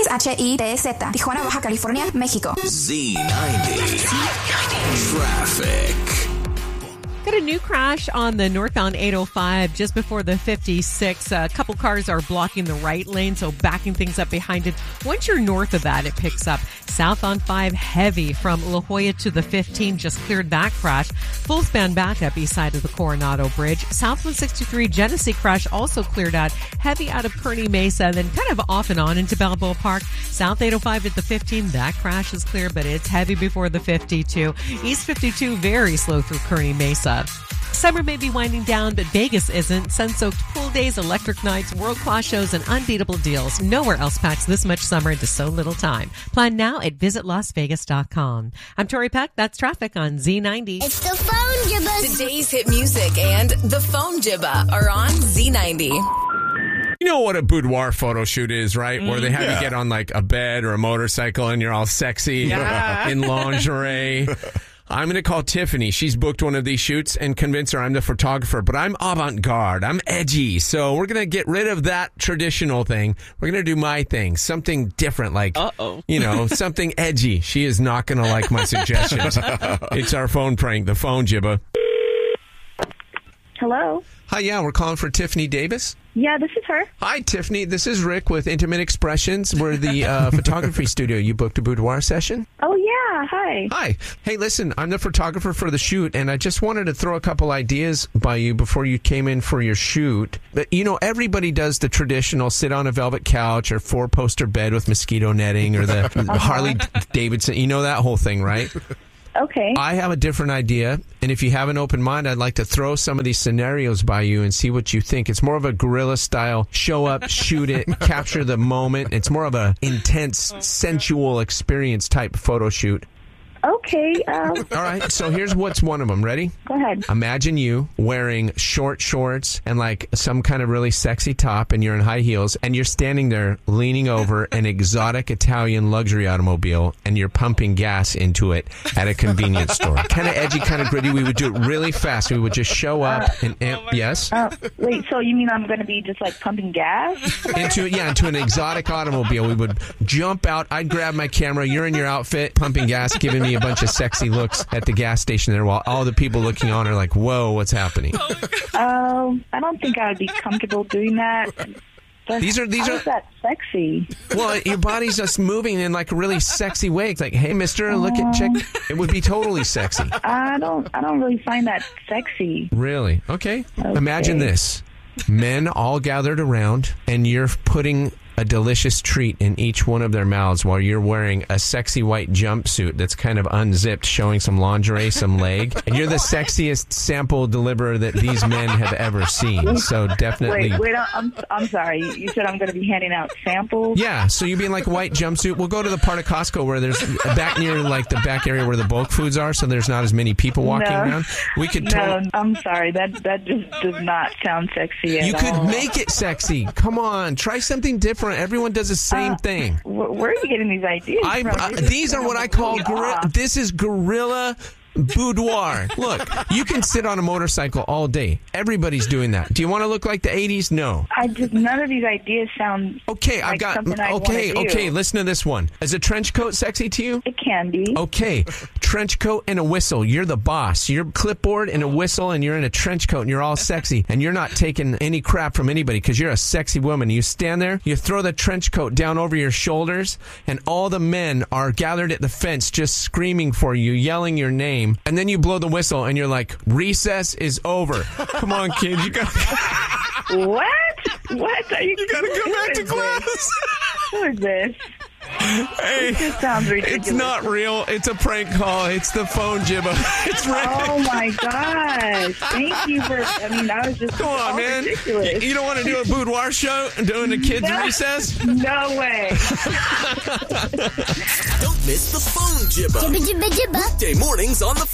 XHITZ, Tijuana, Baja California, México. Z90 Traffic. Got a new crash on the northbound 805 just before the 56. A couple cars are blocking the right lane, so backing things up behind it. Once you're north of that, it picks up. South on 5, heavy from La Jolla to the 15, just cleared that crash. Full span backup east side of the Coronado Bridge. South 163 Genesee crash also cleared out. Heavy out of Kearney Mesa, then kind of off and on into Balboa Park. South 805 at the 15, that crash is clear, but it's heavy before the 52. East 52, very slow through Kearney Mesa. Summer may be winding down, but Vegas isn't. Sun-soaked pool days, electric nights, world-class shows, and unbeatable deals. Nowhere else packs this much summer into so little time. Plan now at visitlasvegas.com. I'm Tori Peck. That's traffic on Z90. It's the Phone Jibba. Today's hit music and the Phone Jibba are on Z90. You know what a boudoir photo shoot is, right? Where they have you get on like a bed or a motorcycle and you're all sexy in lingerie. I'm going to call Tiffany. She's booked one of these shoots and convince her I'm the photographer, but I'm avant-garde. I'm edgy. So we're going to get rid of that traditional thing. We're going to do my thing, something different, like, something edgy. She is not going to like my suggestions. It's our phone prank, the Phone Jibba. Hello? Hi, yeah, we're calling for Tiffany Davis. Yeah, this is her. Hi, Tiffany. This is Rick with Intimate Expressions. We're the photography studio. You booked a boudoir session? Oh, yeah. Hi. Hi. Hey, listen, I'm the photographer for the shoot, and I just wanted to throw a couple ideas by you before you came in for your shoot. But, everybody does the traditional sit on a velvet couch or 4-poster bed with mosquito netting or the Harley Davidson. You know that whole thing, right? Okay. I have a different idea, and if you have an open mind, I'd like to throw some of these scenarios by you and see what you think. It's more of a guerrilla style, show up, shoot it, capture the moment. It's more of a intense, sensual experience type photo shoot. Okay. All right, so here's what's one of them. Ready? Go ahead. Imagine you wearing short shorts and like some kind of really sexy top, and you're in high heels, and you're standing there leaning over an exotic Italian luxury automobile, and you're pumping gas into it at a convenience store. Kind of edgy, kind of gritty. We would do it really fast. We would just show up and yes? Wait, so you mean I'm going to be just like pumping gas? Into an exotic automobile. We would jump out. I'd grab my camera. You're in your outfit, pumping gas, giving me a bunch of sexy looks at the gas station there while all the people looking on are like, whoa, what's happening? I don't think I would be comfortable doing that. But these are that sexy. Well, your body's just moving in like a really sexy way. It's like, hey, mister, look at check. It would be totally sexy. I don't really find that sexy. Really? Okay. Imagine this. Men all gathered around, and you're putting a delicious treat in each one of their mouths while you're wearing a sexy white jumpsuit that's kind of unzipped, showing some lingerie, some leg. And you're the sexiest sample deliverer that these men have ever seen. So definitely. Wait, I'm sorry. You said I'm going to be handing out samples? Yeah, so you'd be in like a white jumpsuit. We'll go to the part of Costco where there's back near like the back area where the bulk foods are, so there's not as many people walking around. We could I'm sorry. That just does not sound sexy at all. You could make it sexy. Come on, try something different. Everyone does the same thing. Where are you getting these ideas from? These are what I call this is guerrilla boudoir. Look, you can sit on a motorcycle all day. Everybody's doing that. Do you want to look like the 80s? No. None of these ideas sound something I want to do. Okay, listen to this one. Is a trench coat sexy to you? It can be. Okay, trench coat and a whistle. You're the boss. You're clipboard and a whistle, and you're in a trench coat, and you're all sexy, and you're not taking any crap from anybody because you're a sexy woman. You stand there, you throw the trench coat down over your shoulders, and all the men are gathered at the fence just screaming for you, yelling your name. And then you blow the whistle, and you're like, recess is over. Come on, kids. You gotta. What? Are you gotta go back to class. Who is this? Hey, this sounds ridiculous. It's not real. It's a prank call. It's the Phone Jibba. It's Rick. Oh my gosh! Thank you for. I was just. Come on, man. Ridiculous. You don't want to do a boudoir show during the kids' recess? No way. Don't miss the Phone Jibba. Jibba, jibba, jibba. Weekday mornings on the